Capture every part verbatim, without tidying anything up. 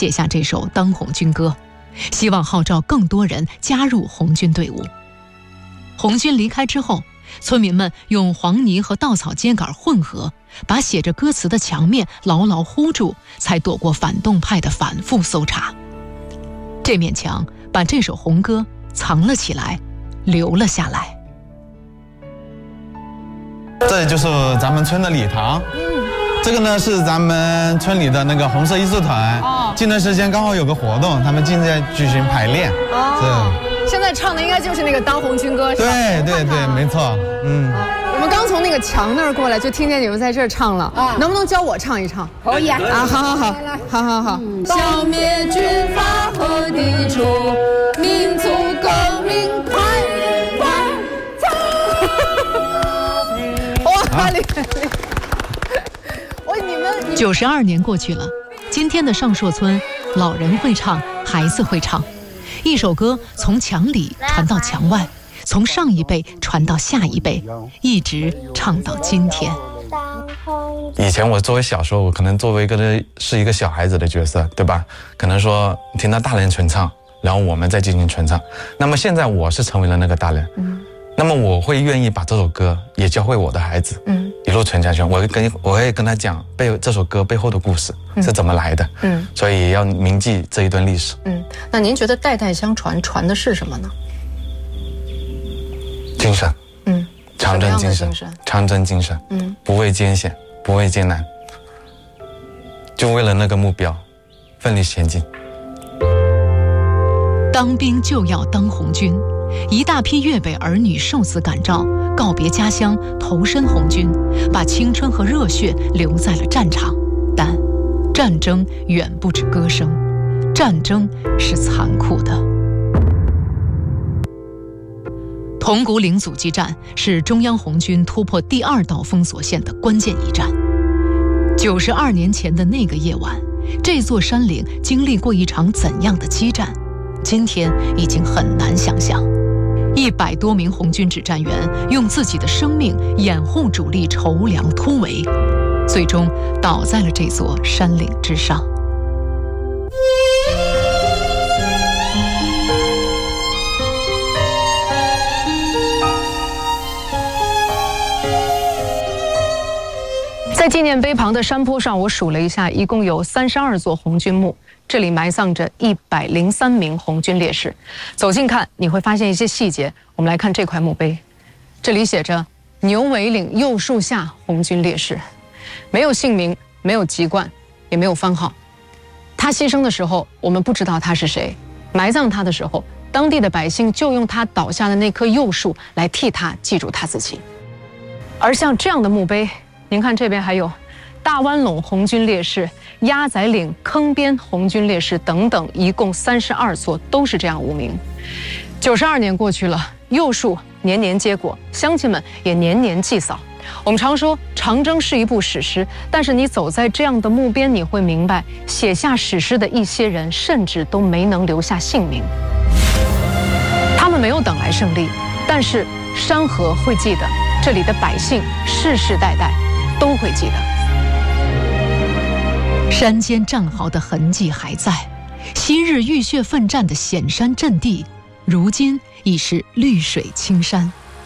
写下这首《当红军歌》，希望号召更多人加入红军队伍。红军离开之后，村民们用黄泥和稻草秸秆混合，把写着歌词的墙面牢牢糊住，才躲过反动派的反复搜查。这面墙把这首红歌藏了起来，留了下来。 这就是咱们村的礼堂。嗯，这个呢是咱们村里的那个红色艺术团。哦，近段时间刚好有个活动，他们正在举行排练。 哦，现在唱的应该就是那个《当红军歌》是吧？ 对对对，没错。嗯， 我们刚从那个墙那儿过来，就听见你们在这儿唱了。啊，能不能教我唱一唱？ 可以啊！ 啊，好好好，好好好。 消灭军阀和地主，民族革命快快走！ 哇，厉害！我你们九十二年过去了，今天的上朔村，老人会唱，孩子会唱。一首歌从墙里传到墙外，从上一辈传到下一辈，一直唱到今天。 以前我作为小时候，我可能作为一个是一个小孩子的角色，对吧？可能说听到大人传唱，然后我们再进行传唱。那么现在我是成为了那个大人，嗯，那么我会愿意把这首歌也教会我的孩子，嗯，一路传下去。我会跟我会跟他讲背这首歌背后的故事是怎么来的，嗯，所以要铭记这一段历史。 嗯，那您觉得代代相传传的是什么呢？ 精神，嗯，长征精神，长征精神，嗯，不畏艰险，不畏艰难，就为了那个目标，奋力前进。 当兵就要当红军，一大批粤北儿女受此感召，告别家乡，投身红军，把青春和热血留在了战场。但战争远不止歌声，战争是残酷的。铜鼓岭阻击战是中央红军突破第二道封锁线的关键一战。九十二年前的那个夜晚，这座山岭经历过一场怎样的激战，今天已经很难想象。一百多名红军指战员用自己的生命掩护主力筹粮突围，最终倒在了这座山岭之上。 在纪念碑旁的山坡上，我数了一下，一共有三十二座红军墓，这里埋葬着一百零三名红军烈士。走近看，你会发现一些细节。我们来看这块墓碑，这里写着“牛尾岭柚树下红军烈士”，没有姓名，没有籍贯，也没有番号。他牺牲的时候，我们不知道他是谁；埋葬他的时候，当地的百姓就用他倒下的那棵柚树来替他记住他自己。而像这样的墓碑，您看这边还有大湾陇红军烈士、鸭仔岭坑边红军烈士等等，一共三十二座，都是这样无名。九十二年过去了，柚树年年结果，乡亲们也年年祭扫。我们常说长征是一部史诗，但是你走在这样的墓边，你会明白，写下史诗的一些人甚至都没能留下姓名。他们没有等来胜利，但是山河会记得，这里的百姓世世代代都会记得。 山间战壕的痕迹还在，昔日浴血奋战的险山阵地，如今已是绿水青山。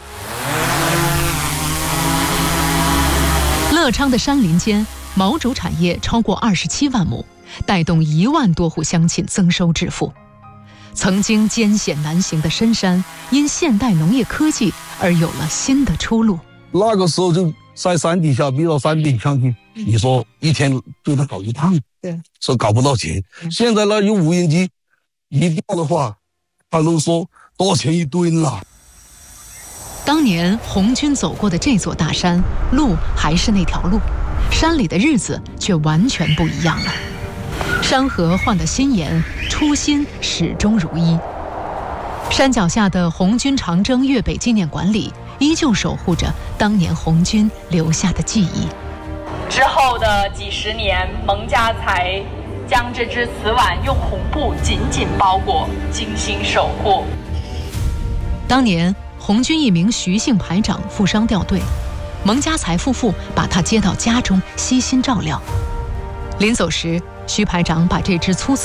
乐昌的山林间，毛竹产业超过二十七万亩，带动一万多户乡亲增收致富。曾经艰险难行的深山，因现代农业科技而有了新的出路。 那个时候就在山底下逼到山顶上去，你说一天就得搞一趟，对，说搞不到钱。现在呢，有无人机，一掉的话，他都说多少钱一吨了。 当年红军走过的这座大山，路还是那条路，山里的日子却完全不一样了。山河换得新颜，初心始终如一。山脚下的红军长征粤北纪念馆里，依旧守护着当年红军留下的记忆。 之后的几十年，蒙家才将这只瓷碗用红布紧紧包裹，精心守护。 当年红军一名徐姓排长负伤掉队，蒙家才夫妇把他接到家中，悉心照料。临走时，徐排长把这只粗瓷